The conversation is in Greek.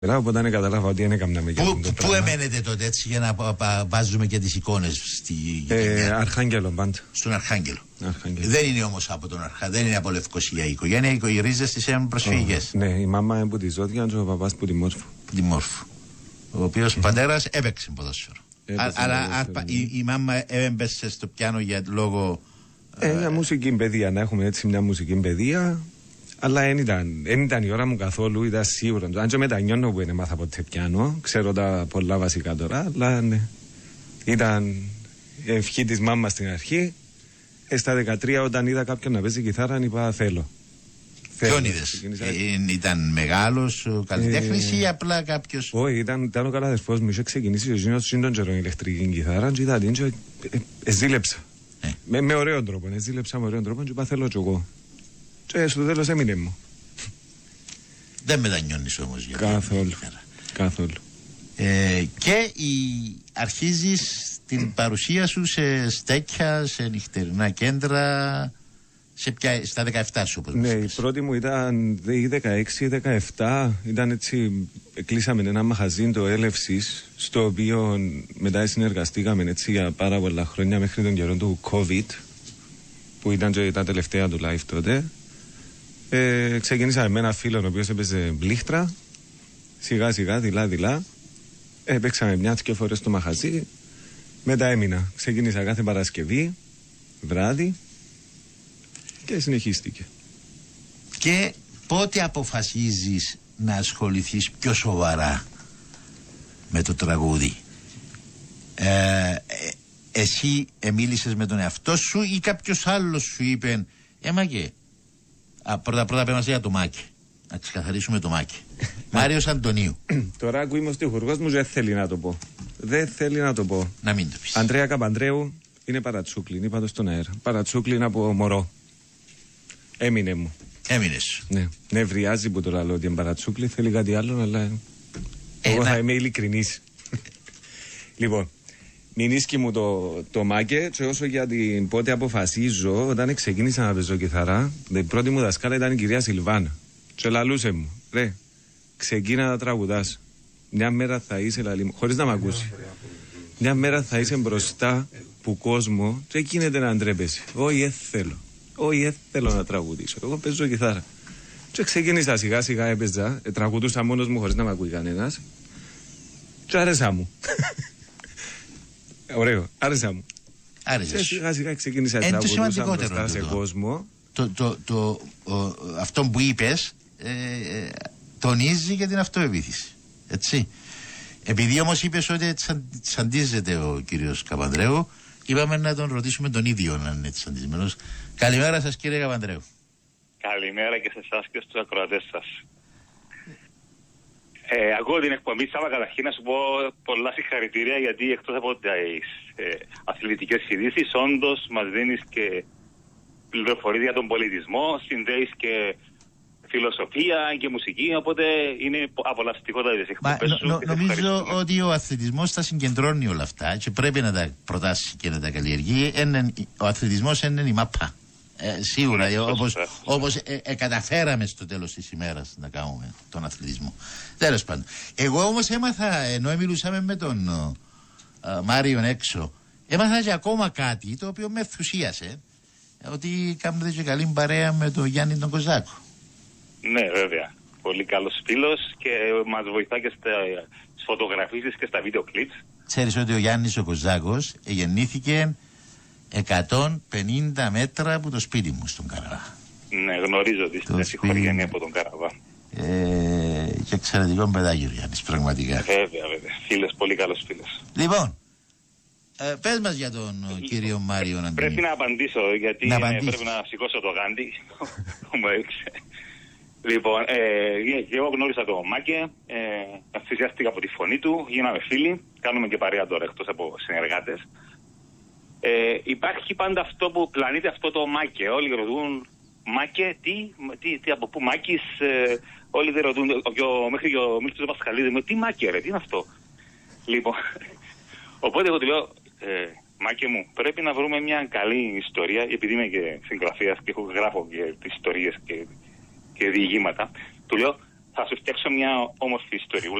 Οπότε κατάλαβα ότι δεν έκανα με αυτό. Πού εμένετε τότε έτσι για να βάζουμε και τις εικόνες στη Αρχάγγελο πάντα. Στον Αρχάγγελο. Δεν είναι όμως από τον δεν είναι από Λευκοσία η οικογένεια, οι ρίζες της είναι προσφυγικές. Ναι, η μάμα είναι από τη Ζώτια και ο παπάς από τη Μόρφου. Τη Μόρφου. Ο οποίος πατέρας έπαιξε ποδόσφαιρο. Αλλά η μάμα έμπεσε στο πιάνο για λόγο. Μια μουσική παιδεία, να έχουμε έτσι μια μουσική παιδεία. Αλλά δεν ήταν η ώρα μου καθόλου, ήταν σίγουρο. Αν και μετανιώνω που δεν μάθα ποτέ πιάνο, ξέρω τα πολλά βασικά τώρα, αλλά ναι. Ήταν η ευχή της μάμας στην αρχή. Στα 13 όταν είδα κάποιον να παίζει κιθάρα, είπα θέλω. Ποιον είδες? Ήταν μεγάλος καλλιτέχνης ή απλά κάποιος? Όχι, ήταν ο καλαδερφός μου, είχε ξεκινήσει ο Ζήνος σύντον καιρό ηλεκτρική κιθάρα και είδα την και ζήλεψα. Με ωραίο τρόπο, ζήλεψα με ωραίο τρόπο και είπα θέλω κι εγώ. Και στο τέλος έμεινε μου. Δεν μετανιώνεις όμως για καθόλου. Και αρχίζεις την παρουσία σου σε στέκια, σε νυχτερινά κέντρα, στα 17 σου όπως ναι, η πρώτη μου ήταν η 16-17, ήταν έτσι, κλείσαμε ένα μαχαζίν το Έλευσης, στο οποίο μετά συνεργαστήκαμε έτσι για πάρα πολλά χρόνια μέχρι τον καιρό του COVID, που ήταν και τα τελευταία του live τότε. Ξεκινήσαμε με ένα φίλο ο οποίος έπαιζε μπλήχτρα, σιγά σιγά, δειλά. Παίξαμε μια-δυο φορές στο μαχαζί, μετά έμεινα. Ξεκίνησα κάθε Παρασκευή, βράδυ και συνεχίστηκε. Και πότε αποφασίζεις να ασχοληθείς πιο σοβαρά με το τραγούδι? Εσύ μίλησες με τον εαυτό σου ή κάποιος άλλος σου είπε Μάκε, πρώτα πες μας για το Μάκη, να ξεκαθαρίσουμε το Μάκη. Μάριος Αντωνίου. Τώρα ακούει ο στιχουργός μου, δεν θέλει να το πω. Να μην το πεις. Ανδρέα Καπαντρέου είναι Παρατσούκλη, είπα το στον αέρα. Παρατσούκλη είναι από μωρό. Έμεινε μου. Έμεινες. Ναι, νευριάζει που το λέω ότι είναι Παρατσούκλη, θέλει κάτι άλλο, αλλά εγώ θα είμαι ειλικρινής. Λοιπόν, μηνίσκει μου το Μάκε και όσο για την πότε αποφασίζω, όταν ξεκίνησα να παίζω κιθάρα, την πρώτη μου δασκάλα ήταν η κυρία Σιλβάνα. Και λαλούσε μου, ρε, ξεκίνα να τραγουδάς. Μια μέρα θα είσαι χωρίς να μ' ακούσει. Μια μέρα θα είσαι μπροστά που κόσμο και γίνεται να ντρέπεσαι. Όχι, θέλω να τραγουδήσω. Εγώ παίζω κιθάρα. Και ξεκίνησα σιγά σιγά, έπαιζα, τραγουδούσα μόνος μου χωρίς να μ' ακούει κανένας. Και άρεσα μου. Ωραίο, άρεσα μου. Και σιγά σιγά ξεκίνησα να τραγουδούσα μπροστά σε κόσμο. Αυτό που είπες τονίζει για την αυτοεπίθεση. Έτσι. Επειδή όμως είπες ότι τσαντίζεται ο κύριος Καπανδρέου, είπαμε να τον ρωτήσουμε τον ίδιο αν είναι τσαντισμένος. Καλημέρα σας κύριε Καπανδρέου. Καλημέρα και σε εσάς και στους ακροατές σας. Ακούω την εκπομπή Σάβα, καταρχήν να σου πω πολλά συγχαρητήρια, γιατί εκτός από τις αθλητικές ειδήσεις όντως μας δίνεις και πληροφορίες για τον πολιτισμό, συνδέεις και φιλοσοφία και μουσική, οπότε είναι απολαυστικότατες εκπομπές σου. Νομίζω ότι ο αθλητισμός θα συγκεντρώνει όλα αυτά και πρέπει να τα προτάσει και να τα καλλιεργεί. Ο αθλητισμός είναι η μάπα. Σίγουρα, όπως καταφέραμε στο τέλος της ημέρας να κάνουμε τον αθλητισμό. Τέλος πάντων. Εγώ όμως έμαθα, ενώ μιλούσαμε με τον Μάριον έξω, έμαθα και ακόμα κάτι το οποίο με ενθουσίασε. Ότι κάνετε και καλή παρέα με τον Γιάννη τον Κοζάκο. Ναι, βέβαια. Πολύ καλός φίλος και μας βοηθά και στις φωτογραφίσεις και στα βίντεο κλιπς. Ξέρεις ότι ο Γιάννης ο Κοζάκος γεννήθηκε 150 μέτρα από το σπίτι μου στον Καραβά. Ναι, γνωρίζω ότι είστε συγχωριανοί από τον Καραβά. Και εξαιρετικό παιδάκι ο Γιάννης, πραγματικά. Βέβαια. Φίλος, πολύ καλός φίλος. Λοιπόν, πες μας για τον κύριο Μάριο Αντωνίου. Πρέπει να απαντήσω, γιατί πρέπει να σηκώσω το γάντι που μου έριξε. Λοιπόν, εγώ γνώρισα τον Μάκε, ενθουσιάστηκα από τη φωνή του, γίναμε φίλοι, κάνουμε και παρέα τώρα εκτός από συνεργάτες. Υπάρχει πάντα αυτό που πλανείται αυτό το Μάκε, όλοι ρωτούν Μάκε, τι από πού Μάκης, όλοι δεν ρωτούν, μέχρι και ο Μίχτος Πασχαλίδης, τι Μάκε ρε, τι είναι αυτό. Λοιπόν, οπότε εγώ του λέω, Μάκε μου, πρέπει να βρούμε μια καλή ιστορία, επειδή είμαι και συγγραφέας και γράφω και τις ιστορίες και διηγήματα. Του λέω, θα σου φτιάξω μια όμορφη ιστορία.